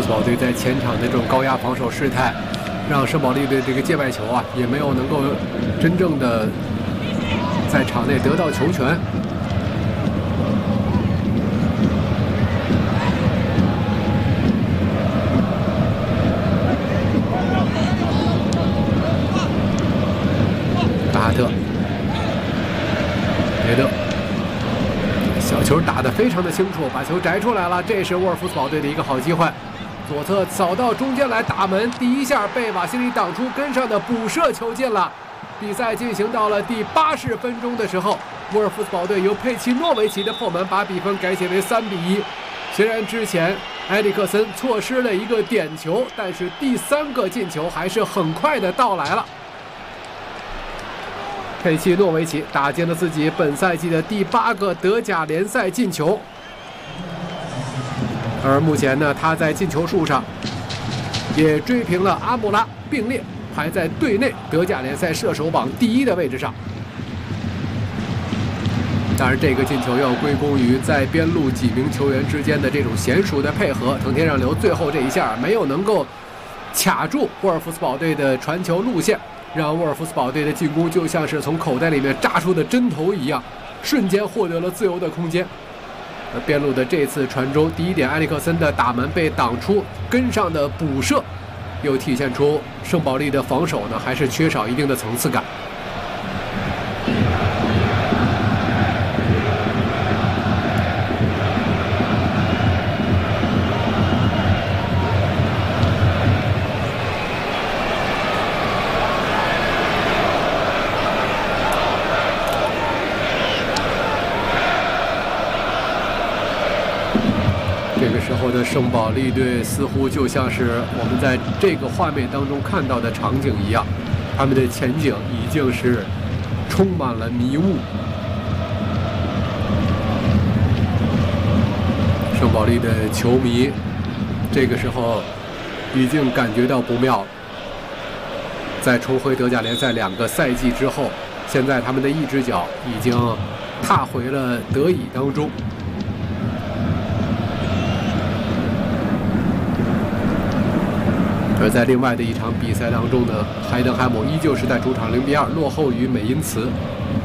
斯堡队在前场的这种高压防守势态，让圣保利的这个界外球啊也没有能够真正的在场内得到球权。巴哈特，别的。 小球打得非常的清楚，把球摘出来了，这是沃尔夫斯堡队的一个好机会。左侧扫到中间来打门，第一下被瓦西里挡出，跟上的补射球进了。比赛进行到了第80分钟的时候，沃尔夫斯堡队由佩奇诺维奇的破门把比分改写为3-1。虽然之前埃里克森错失了一个点球，但是第3个进球还是很快的到来了。 佩奇诺维奇打进了自己本赛季的第8个德甲联赛进球，而目前呢，他在进球数上也追平了阿穆拉，并列排在队内德甲联赛射手榜第1的位置上。当然，这个进球要归功于在边路几名球员之间的这种娴熟的配合。藤田让流最后这一下没有能够卡住沃尔夫斯堡队的传球路线。 让沃尔夫斯堡队的进攻就像是从口袋里面扎出的针头一样，瞬间获得了自由的空间。而边路的这次传中，第一点埃里克森的打门被挡出，跟上的补射，又体现出圣保利的防守呢还是缺少一定的层次感。这个时候的圣保利队似乎就像是我们在这个画面当中看到的场景一样，他们的前景已经是充满了迷雾。圣保利的球迷这个时候已经感觉到不妙了。在重回德甲联赛2个赛季之后，现在他们的一只脚已经踏回了德乙当中。 而在另外的一场比赛当中呢，海登海姆依旧是在主场0-2落后于美因茨。